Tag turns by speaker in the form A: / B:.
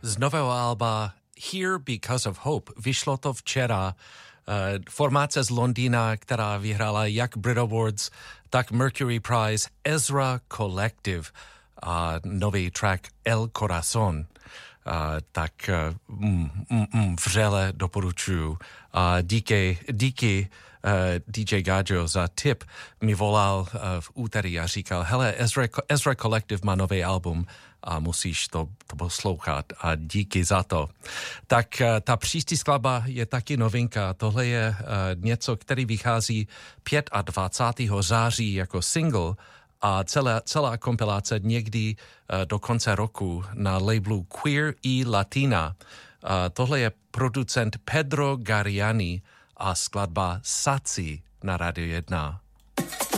A: z nového alba Here Because of Hope. Vyšlo to včera. Formace z Londýna, která vyhrála jak Brit Awards, tak Mercury Prize, Ezra Collective a nový track El Corazon. Tak vřele doporučuju. Díky DJ Gajo za tip mi volal v úterý a říkal, hele, Ezra Collective má nový album a musíš to poslouchat a díky za to. Tak ta příští skladba je taky novinka. Tohle je něco, který vychází 25. září jako single a celá kompilace někdy do konce roku na labelu Queer y Latina. Tohle je producent Pedro Gariani a skladba Saci na Radio 1.